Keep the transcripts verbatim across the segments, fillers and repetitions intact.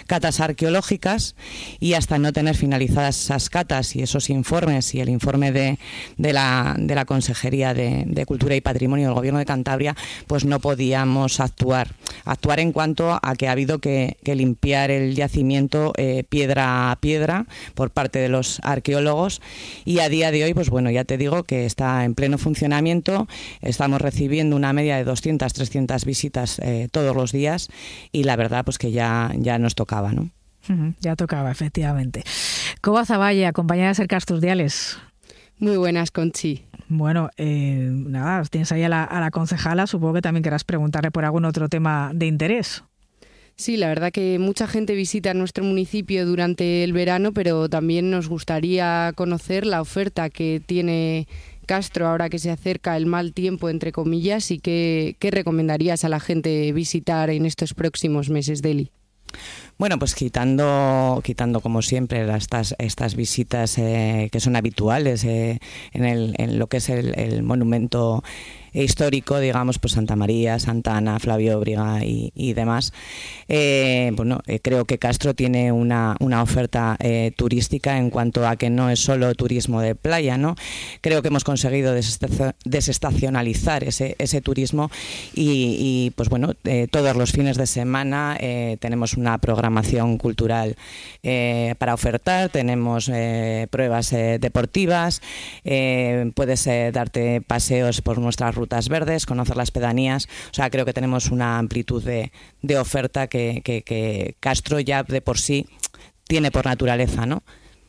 catas arqueológicas, y hasta no tener finalizadas esas catas y esos informes y el informe de, de, la, de la Consejería de, de Cultura y Patrimonio del Gobierno de Cantabria, pues no podíamos actuar. Actuar en cuanto a que ha habido que, que limpiar el yacimiento eh, piedra a piedra por parte de los arqueólogos, y a día de hoy, pues bueno, ya te digo que está en pleno funcionamiento. Estamos recibiendo una media de doscientas, trescientas visitas eh, todos los días, y la verdad pues que ya, ya nos tocaba, ¿no? Uh-huh, ya tocaba, efectivamente. Coba Zavalla, compañera de Ser Casturdiales. Muy buenas, Conchi. Bueno, eh, nada, tienes ahí a la, a la concejala, supongo que también querrás preguntarle por algún otro tema de interés. Sí, la verdad que mucha gente visita nuestro municipio durante el verano, pero también nos gustaría conocer la oferta que tiene Castro ahora que se acerca el mal tiempo, entre comillas, y qué, qué recomendarías a la gente visitar en estos próximos meses, Deli. Bueno, pues quitando, quitando como siempre estas, estas visitas eh, que son habituales eh, en, el, en lo que es el, el monumento histórico, digamos, pues Santa María, Santa Ana, Flavio Obrig y, y demás. Eh, bueno, eh, creo que Castro tiene una, una oferta eh, turística en cuanto a que no es solo turismo de playa, ¿no? Creo que hemos conseguido desestacionalizar ese, ese turismo y, y pues bueno, eh, todos los fines de semana eh, tenemos una programación cultural eh, para ofertar, tenemos eh, pruebas eh, deportivas, eh, puedes eh, darte paseos por nuestras rutas verdes, conocer las pedanías. O sea, creo que tenemos una amplitud de, de oferta que, que, que Castro ya de por sí tiene por naturaleza, ¿no?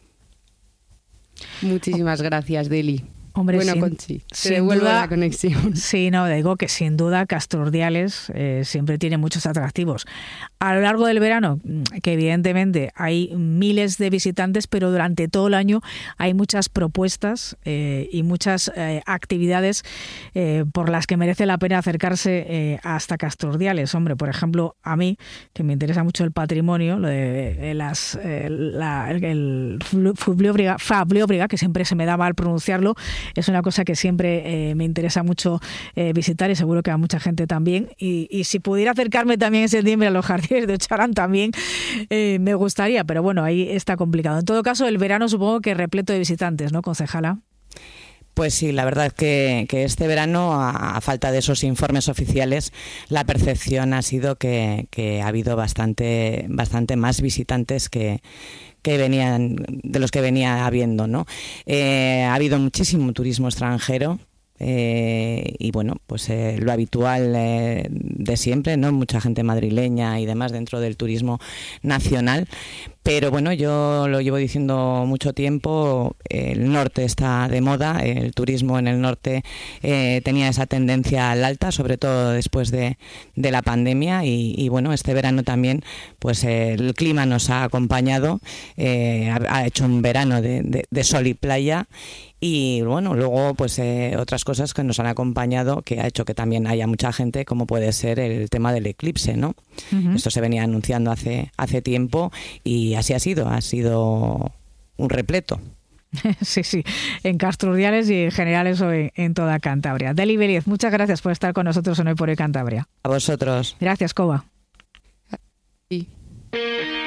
Muchísimas gracias, Deli. Hombre, bueno, sin, Conchi, sin se devuelve duda, la conexión. Sí, no, digo que sin duda Casturdiales eh, siempre tiene muchos atractivos. A lo largo del verano, que evidentemente hay miles de visitantes, pero durante todo el año hay muchas propuestas eh, y muchas eh, actividades eh, por las que merece la pena acercarse eh, hasta Casturdiales. Hombre, por ejemplo, a mí, que me interesa mucho el patrimonio, lo de eh, las, eh, la, el, el Fablióbriga, que siempre se me da mal pronunciarlo, es una cosa que siempre eh, me interesa mucho eh, visitar, y seguro que a mucha gente también. Y, y si pudiera acercarme también en septiembre a los jardines de Ocharán también eh, me gustaría, pero bueno, ahí está complicado. En todo caso, el verano supongo que repleto de visitantes, ¿no, concejala? Pues sí, la verdad que, que este verano, a, a falta de esos informes oficiales, la percepción ha sido que, que ha habido bastante, bastante más visitantes que que venían de los que venía habiendo, ¿no? Eh, ha habido muchísimo turismo extranjero. Eh, y bueno, pues eh, lo habitual eh, de siempre, ¿no? Mucha gente madrileña y demás dentro del turismo nacional. Pero bueno, yo lo llevo diciendo mucho tiempo, el norte está de moda, el turismo en el norte eh, tenía esa tendencia al alta, sobre todo después de, de la pandemia, y, y bueno, este verano también pues eh, el clima nos ha acompañado, eh, ha, ha hecho un verano de, de, de sol y playa. Y bueno, luego pues eh, otras cosas que nos han acompañado, que ha hecho que también haya mucha gente, como puede ser el tema del eclipse, ¿no? Uh-huh. Esto se venía anunciando hace, hace tiempo y así ha sido, ha sido un repleto. Sí, sí, en Casturdiales y en general eso en, en toda Cantabria. Deli Vélez, muchas gracias por estar con nosotros en Hoy por Hoy Cantabria. A vosotros. Gracias, Coba. Sí.